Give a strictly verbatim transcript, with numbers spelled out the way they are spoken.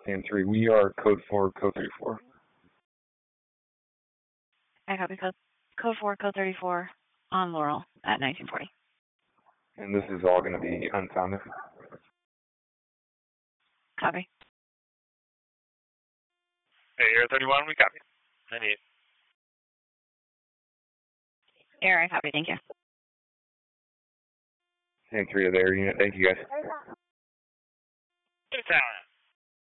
And three, we are code four, code thirty-four. I copy code, code four, code thirty-four on Laurel at nineteen forty. And this is all going to be unfounded. Copy. Hey, Air thirty-one, we copy. ninety-eight. Air, I copy, thank you. And three of their unit, thank you guys. Good talent.